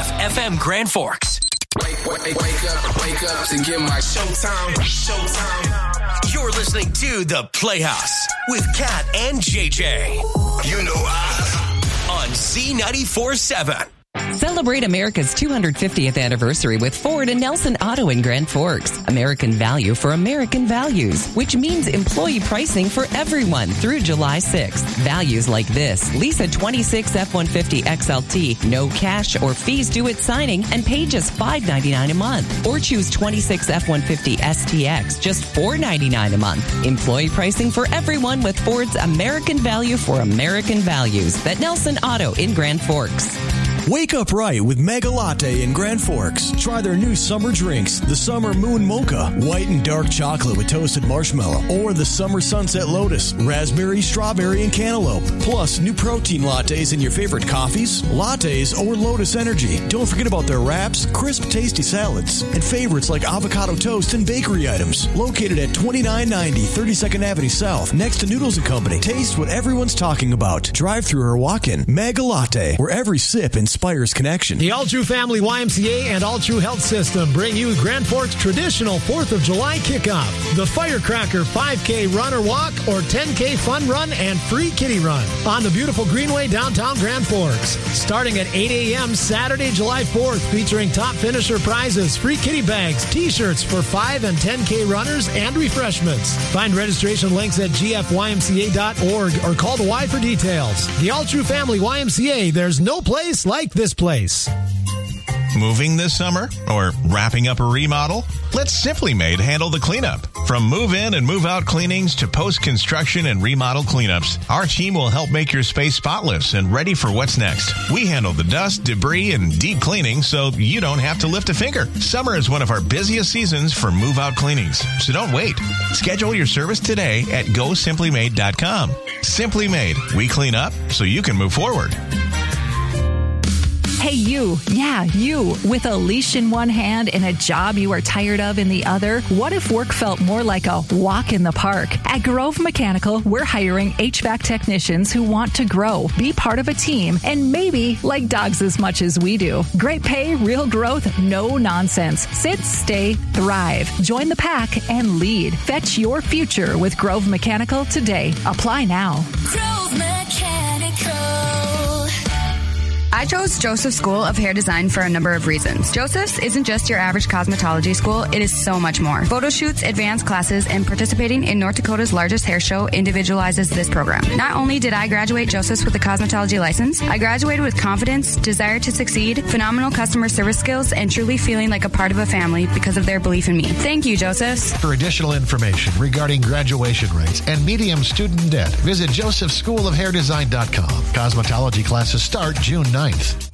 Jeff, FM Grand Forks. Wake up to get my showtime. You're listening to The Playhouse with Kat and JJ. You know on Z94.7. Celebrate America's 250th anniversary with Ford and Nelson Auto in Grand Forks. American value for American values, which means employee pricing for everyone through July 6th. Values like this: lease a 26 F-150 XLT, no cash or fees due at signing, and pay just $5.99 a month. Or choose 26 F-150 STX, just $4.99 a month. Employee pricing for everyone with Ford's American value for American values. At Nelson Auto in Grand Forks. Wake up right with Mega Latte in Grand Forks. Try their new summer drinks, the Summer Moon Mocha, white and dark chocolate with toasted marshmallow, or the Summer Sunset Lotus, raspberry, strawberry, and cantaloupe. Plus, new protein lattes in your favorite coffees, lattes, or Lotus Energy. Don't forget about their wraps, crisp, tasty salads, and favorites like avocado toast and bakery items. Located at 2990 32nd Avenue South, next to Noodles & Company. Taste what everyone's talking about. Drive through or walk in. Mega Latte, where every sip inspires connection. The All True Family YMCA and All True Health System bring you Grand Forks' traditional 4th of July kickoff. The Firecracker 5K run or walk or 10K fun run and free kitty run on the beautiful Greenway downtown Grand Forks. Starting at 8 a.m. Saturday, July 4th, featuring top finisher prizes, free kitty bags, t-shirts for 5 and 10K runners, and refreshments. Find registration links at gfymca.org or call the Y for details. The All True Family YMCA, there's no place like this place. Moving this summer or wrapping up a remodel? Let Simply Made handle the cleanup. From move-in and move-out cleanings to post-construction and remodel cleanups, our team will help make your space spotless and ready for what's next. We handle the dust, debris, and deep cleaning so you don't have to lift a finger. Summer is one of our busiest seasons for move-out cleanings, so don't wait. Schedule your service today at GoSimplyMade.com. Simply Made. We clean up so you can move forward. Hey, you. Yeah, you. With a leash in one hand and a job you are tired of in the other, what if work felt more like a walk in the park? At Grove Mechanical, we're hiring HVAC technicians who want to grow, be part of a team, and maybe like dogs as much as we do. Great pay, real growth, no nonsense. Sit, stay, thrive. Join the pack and lead. Fetch your future with Grove Mechanical today. Apply now. Grove Mechanical. I chose Joseph School of Hair Design for a number of reasons. Joseph's isn't just your average cosmetology school, it is so much more. Photo shoots, advanced classes, and participating in North Dakota's largest hair show individualizes this program. Not only did I graduate Joseph's with a cosmetology license, I graduated with confidence, desire to succeed, phenomenal customer service skills, and truly feeling like a part of a family because of their belief in me. Thank you, Joseph's. For additional information regarding graduation rates and medium student debt, visit josephschoolofhairdesign.com. Cosmetology classes start June 9th.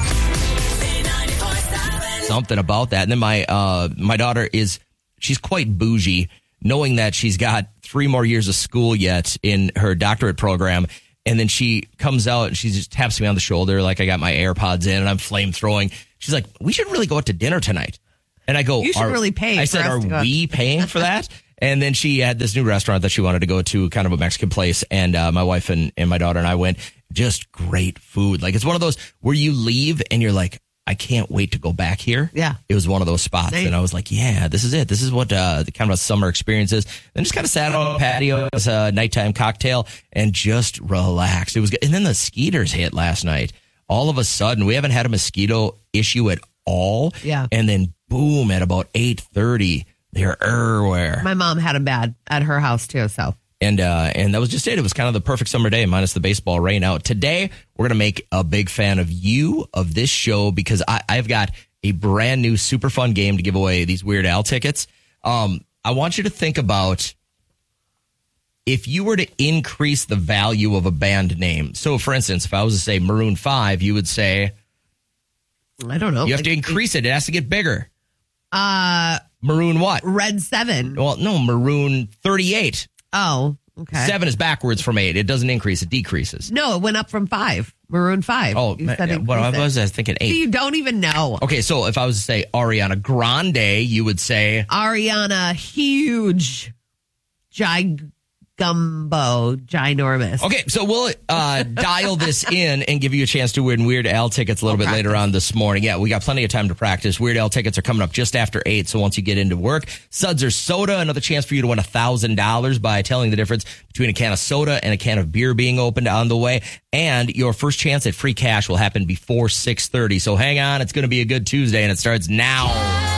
Something about that. And then my daughter she's quite bougie, knowing that she's got 3 more years of school yet in her doctorate program. And then she comes out and she just taps me on the shoulder like I got my AirPods in and I'm flame throwing. She's like, we should really go out to dinner tonight. And I go, you should really pay. I said, are we paying for that? And then she had this new restaurant that she wanted to go to, kind of a Mexican place. And my wife and my daughter and I went. Just great food. Like, it's one of those where you leave and you're like, I can't wait to go back here. Yeah. It was one of those spots. Nice. And I was like, yeah, this is it. This is what the kind of a summer experience is. And just kind of sat on the patio as a nighttime cocktail and just relaxed. It was good. And then the skeeters hit last night. All of a sudden, we haven't had a mosquito issue at all. Yeah. And then boom, at about 8:30, they're everywhere. My mom had them bad at her house too, so. And that was just it. It was kind of the perfect summer day, minus the baseball rain out. Today, we're going to make a big fan of this show, because I've got a brand new super fun game to give away, these Weird Al tickets. I want you to think about if you were to increase the value of a band name. So, for instance, if I was to say Maroon 5, you would say... I don't know. You have to increase it. It has to get bigger. Maroon what? Red 7. Well, no, Maroon 38. Oh, okay. 7 is backwards from 8. It doesn't increase. It decreases. No, it went up from 5. Maroon 5. Oh, I was thinking 8. You don't even know. Okay, so if I was to say Ariana Grande, you would say... Ariana, huge, gumbo ginormous. Okay, so we'll dial this in and give you a chance to win Weird Al tickets a little bit later on this morning. Yeah, we got plenty of time to practice. Weird Al tickets are coming up just after 8, so once you get into work. Suds or soda, another chance for you to win $1,000 by telling the difference between a can of soda and a can of beer being opened on the way. And your first chance at free cash will happen before 6:30. So hang on, it's going to be a good Tuesday, and it starts now.